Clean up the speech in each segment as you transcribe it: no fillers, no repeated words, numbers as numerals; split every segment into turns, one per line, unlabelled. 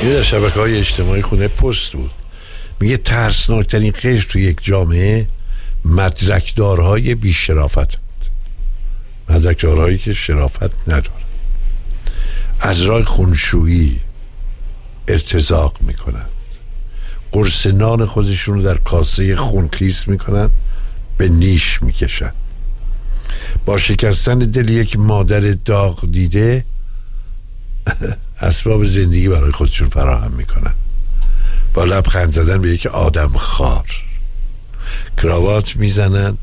این در شبکه‌های اجتماعی خونه پست بود، میگه ترسناکترین قشر تو یک جامعه مدرکدارهای بی شرافت، مدرکدارهایی که شرافت ندارن، از راه خونشویی ارتزاق میکنن، قرص نان خودشون رو در کاسه خونخیس میکنن، به نیش میکشن، با شکستن دل یک مادر داغ دیده اسباب زندگی برای خودشون فراهم میکنن، با لبخند زدن به یک آدم خار کراوات میزنن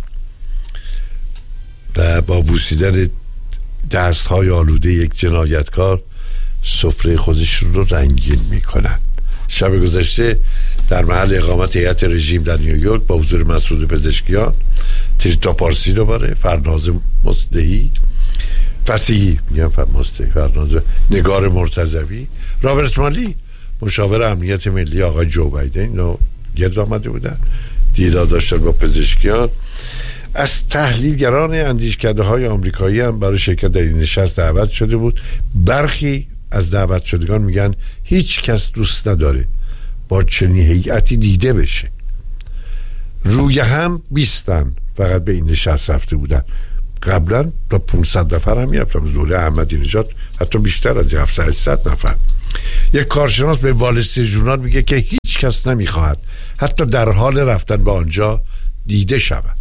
و با بوسیدن دستهای آلوده یک جنایتکار سفره خودشون رو رنگین میکنن. شب گذشته در محل اقامت هیئت رژیم در نیویورک با حضور مسعود پزشکیان، تریتا پارسی دوباره، فرناز مصلحی، فصیحی میگم مصلحی، فرناز، نگار مرتضوی، رابرت مالی مشاور امنیت ملی آقای جو بایدن، اینو گرد آمده بودن، دیدار داشتن با پزشکیان. از تحلیلگران اندیشکده های آمریکایی هم برای شرکت در این نشست دعوت شده بود. برخی از دعوت شدگان میگن هیچ کس دوست نداره با چنین هیئتی دیده بشه. روی هم 20 فقط به این نشست رفته بودن، قبلا تا 500 نفر هم میرفتم از دوره احمدی نژاد، حتی بیشتر از 700 نفر. یک کارشناس به والستری ژورنال میگه که هیچ کس نمیخواهد حتی در حال رفتن به آنجا دیده شود.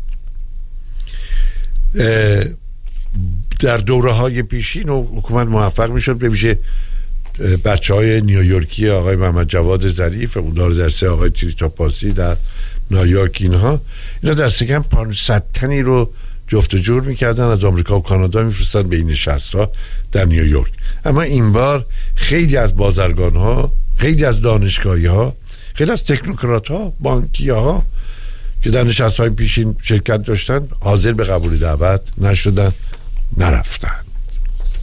در دوره های پیشین حکومت موفق میشد به ویژه بچه های نیویورکی آقای محمد جواد ظریف و مدار درسه آقای تریتا پاسی در نیویورک، اینا دسته کم 500 تنی رو جفت و جور میکردن، از آمریکا و کانادا میفرستن به این نشست ها در نیویورک. اما این بار خیلی از بازرگان ها، خیلی از دانشگاهی ها، خیلی از تکنوکرات ها، بانکی ها که در نشست های پیشین شرکت داشتن حاضر به قبول دعوت نشدن، نرفتن.